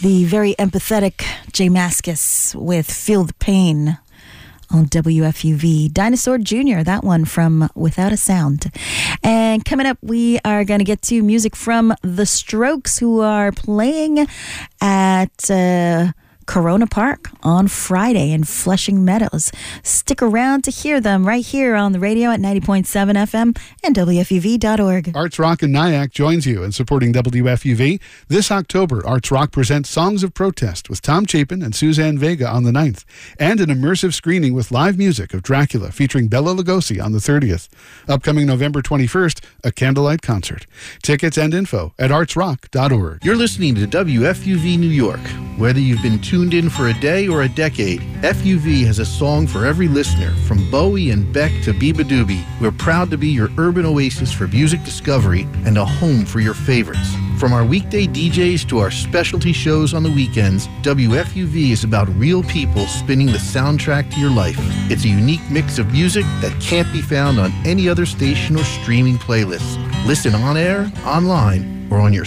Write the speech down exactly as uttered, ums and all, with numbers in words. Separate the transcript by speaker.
Speaker 1: The very empathetic Jay Mascis with Feel the Pain on W F U V. Dinosaur Junior, that one from Without a Sound. And coming up, we are going to get to music from The Strokes, who are playing at uh, Corona Park on Friday in Flushing Meadows. Stick around to hear them right here on the radio at ninety point seven F M and W F U V dot org.
Speaker 2: Arts Rock in Nyack joins you in supporting W F U V. This October, Arts Rock presents Songs of Protest with Tom Chapin and Suzanne Vega on the ninth, and an immersive screening with live music of Dracula featuring Bela Lugosi on the thirtieth. Upcoming November twenty-first, a candlelight concert. Tickets and info at arts rock dot org.
Speaker 3: You're listening to W F U V New York. Whether you've been tuned in for a day or a decade, F U V has a song for every listener. From Bowie and Beck to Biba Doobie, we're proud to be your urban oasis for music discovery and a home for your favorites. From our weekday D Js to our specialty shows on the weekends, W F U V is about real people spinning the soundtrack to your life. It's a unique mix of music that can't be found on any other station or streaming playlist. Listen on air, online, or on your